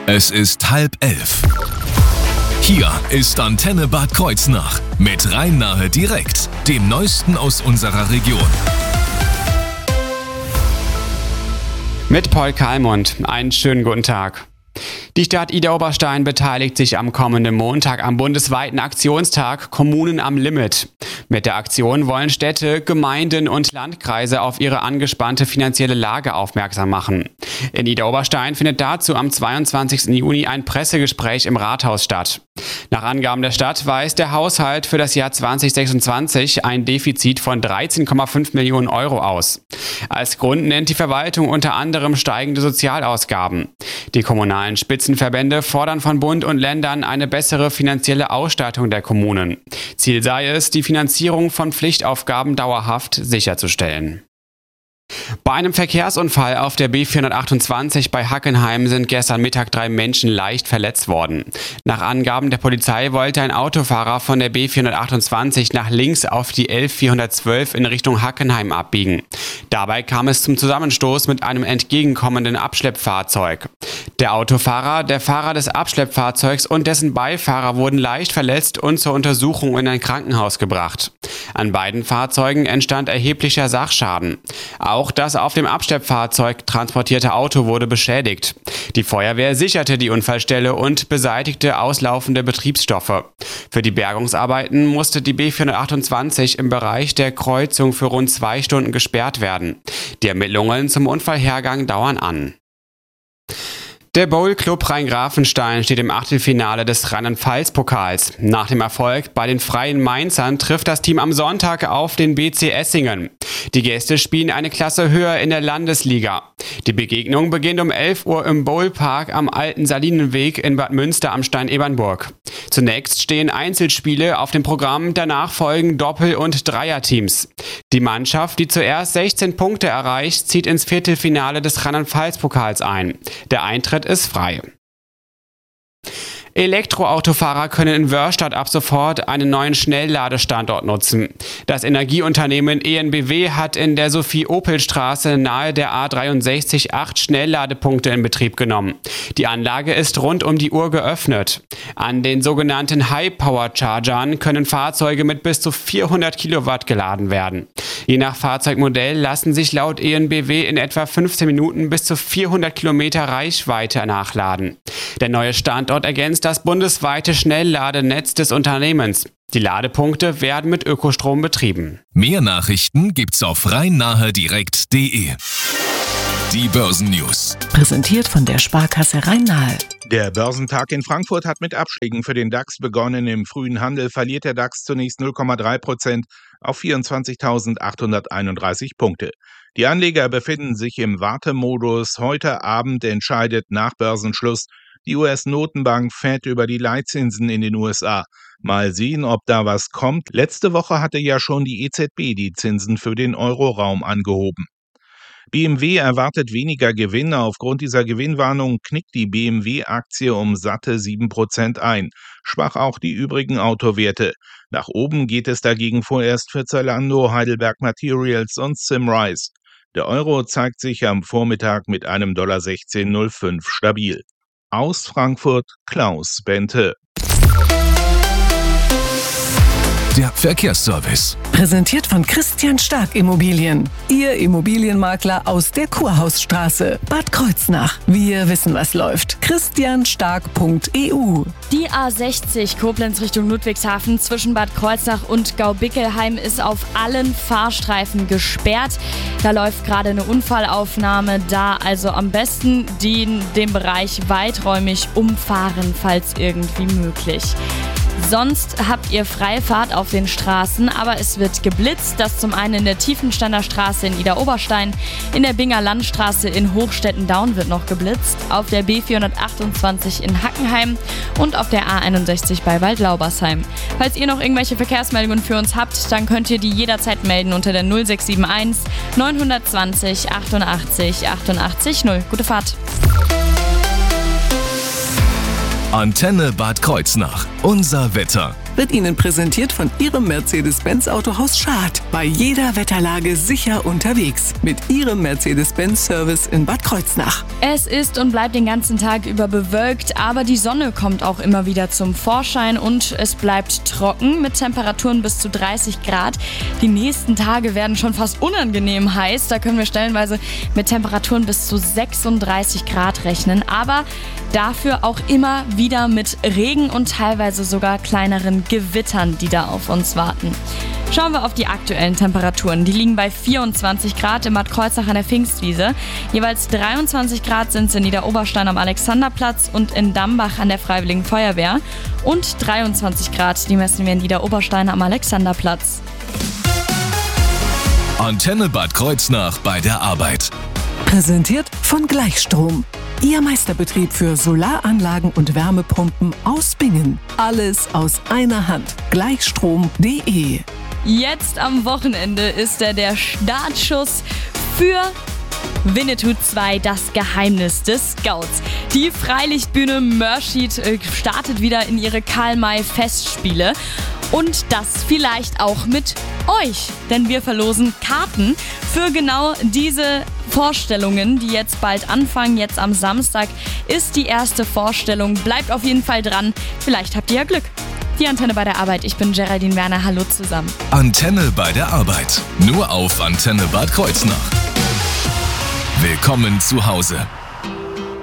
Es ist 10:30. Hier ist Antenne Bad Kreuznach mit Rhein-Nahe direkt, dem Neuesten aus unserer Region. Mit Paul Kalmund. Einen schönen guten Tag. Die Stadt Idar-Oberstein beteiligt sich am kommenden Montag am bundesweiten Aktionstag Kommunen am Limit. Mit der Aktion wollen Städte, Gemeinden und Landkreise auf ihre angespannte finanzielle Lage aufmerksam machen. In Idar-Oberstein findet dazu am 22. Juni ein Pressegespräch im Rathaus statt. Nach Angaben der Stadt weist der Haushalt für das Jahr 2026 ein Defizit von 13,5 Millionen Euro aus. Als Grund nennt die Verwaltung unter anderem steigende Sozialausgaben. Die kommunalen Spitzenverbände fordern von Bund und Ländern eine bessere finanzielle Ausstattung der Kommunen. Ziel sei es, die Finanzierung von Pflichtaufgaben dauerhaft sicherzustellen. Bei einem Verkehrsunfall auf der B428 bei Hackenheim sind gestern Mittag 3 Menschen leicht verletzt worden. Nach Angaben der Polizei wollte ein Autofahrer von der B428 nach links auf die L412 in Richtung Hackenheim abbiegen. Dabei kam es zum Zusammenstoß mit einem entgegenkommenden Abschleppfahrzeug. Der Autofahrer, der Fahrer des Abschleppfahrzeugs und dessen Beifahrer wurden leicht verletzt und zur Untersuchung in ein Krankenhaus gebracht. An beiden Fahrzeugen entstand erheblicher Sachschaden. Auch das auf dem Abschleppfahrzeug transportierte Auto wurde beschädigt. Die Feuerwehr sicherte die Unfallstelle und beseitigte auslaufende Betriebsstoffe. Für die Bergungsarbeiten musste die B428 im Bereich der Kreuzung für rund 2 Stunden gesperrt werden. Die Ermittlungen zum Unfallhergang dauern an. Der Bowl-Club Rhein-Grafenstein steht im Achtelfinale des Rheinland-Pfalz-Pokals. Nach dem Erfolg bei den Freien Mainzern trifft das Team am Sonntag auf den BC Essingen. Die Gäste spielen eine Klasse höher in der Landesliga. Die Begegnung beginnt um 11 Uhr im Bowlpark am Alten Salinenweg in Bad Münster am Stein-Ebernburg. Zunächst stehen Einzelspiele auf dem Programm, danach folgen Doppel- und Dreierteams. Die Mannschaft, die zuerst 16 Punkte erreicht, zieht ins Viertelfinale des Rheinland-Pfalz-Pokals ein. Der Eintritt ist frei. Elektroautofahrer können in Wörstadt ab sofort einen neuen Schnellladestandort nutzen. Das Energieunternehmen EnBW hat in der Sophie-Opel-Straße nahe der A63 8 Schnellladepunkte in Betrieb genommen. Die Anlage ist rund um die Uhr geöffnet. An den sogenannten High-Power-Chargern können Fahrzeuge mit bis zu 400 Kilowatt geladen werden. Je nach Fahrzeugmodell lassen sich laut EnBW in etwa 15 Minuten bis zu 400 Kilometer Reichweite nachladen. Der neue Standort ergänzt das bundesweite Schnellladenetz des Unternehmens. Die Ladepunkte werden mit Ökostrom betrieben. Mehr Nachrichten gibt's auf rhein-nahe-direkt.de. Die Börsennews. Präsentiert von der Sparkasse Rhein-Nahe. Der Börsentag in Frankfurt hat mit Abschlägen für den DAX begonnen. Im frühen Handel verliert der DAX zunächst 0,3% auf 24.831 Punkte. Die Anleger befinden sich im Wartemodus. Heute Abend entscheidet nach Börsenschluss die US-Notenbank Fed über die Leitzinsen in den USA. Mal sehen, ob da was kommt. Letzte Woche hatte ja schon die EZB die Zinsen für den Euroraum angehoben. BMW erwartet weniger Gewinne. Aufgrund dieser Gewinnwarnung knickt die BMW-Aktie um satte 7% ein. Schwach auch die übrigen Autowerte. Nach oben geht es dagegen vorerst für Zalando, Heidelberg Materials und Symrise. Der Euro zeigt sich am Vormittag mit einem $16,05 stabil. Aus Frankfurt Klaus Bente. Der Verkehrsservice. Präsentiert von Christian Stark Immobilien. Ihr Immobilienmakler aus der Kurhausstraße. Bad Kreuznach. Wir wissen, was läuft. christianstark.eu. Die A60 Koblenz Richtung Ludwigshafen zwischen Bad Kreuznach und Gaubickelheim ist auf allen Fahrstreifen gesperrt. Da läuft gerade eine Unfallaufnahme. Da also am besten den Bereich weiträumig umfahren, falls irgendwie möglich. Sonst habt ihr Freifahrt auf den Straßen, aber es wird geblitzt. Das zum einen in der Tiefensteiner Straße in Idar-Oberstein, in der Binger Landstraße in Hochstetten-Daun wird noch geblitzt, auf der B428 in Hackenheim und auf der A61 bei Waldlaubersheim. Falls ihr noch irgendwelche Verkehrsmeldungen für uns habt, dann könnt ihr die jederzeit melden unter der 0671 920 88 88 0. Gute Fahrt! Antenne Bad Kreuznach. Unser Wetter. wird Ihnen präsentiert von Ihrem Mercedes-Benz Autohaus Schad. Bei jeder Wetterlage sicher unterwegs mit Ihrem Mercedes-Benz-Service in Bad Kreuznach. Es ist und bleibt den ganzen Tag über bewölkt, aber die Sonne kommt auch immer wieder zum Vorschein und es bleibt trocken mit Temperaturen bis zu 30 Grad. Die nächsten Tage werden schon fast unangenehm heiß. Da können wir stellenweise mit Temperaturen bis zu 36 Grad rechnen, aber dafür auch immer wieder mit Regen und teilweise sogar kleineren Gewittern, die da auf uns warten. Schauen wir auf die aktuellen Temperaturen. Die liegen bei 24 Grad in Bad Kreuznach an der Pfingstwiese. Jeweils 23 Grad sind es in Niederoberstein am Alexanderplatz und in Dambach an der Freiwilligen Feuerwehr. Und 23 Grad, die messen wir in Niederoberstein am Alexanderplatz. Antenne Bad Kreuznach bei der Arbeit. Präsentiert von Gleichstrom. Ihr Meisterbetrieb für Solaranlagen und Wärmepumpen aus Bingen. Alles aus einer Hand. Gleichstrom.de. Jetzt am Wochenende ist der Startschuss für Winnetou 2, das Geheimnis des Scouts. Die Freilichtbühne Mörschied startet wieder in ihre Karl-May-Festspiele. Und das vielleicht auch mit euch, denn wir verlosen Karten für genau diese Vorstellungen, die jetzt bald anfangen. Jetzt am Samstag ist die erste Vorstellung. Bleibt auf jeden Fall dran, vielleicht habt ihr ja Glück. Die Antenne bei der Arbeit, ich bin Geraldine Werner, hallo zusammen. Antenne bei der Arbeit, nur auf Antenne Bad Kreuznach. Willkommen zu Hause.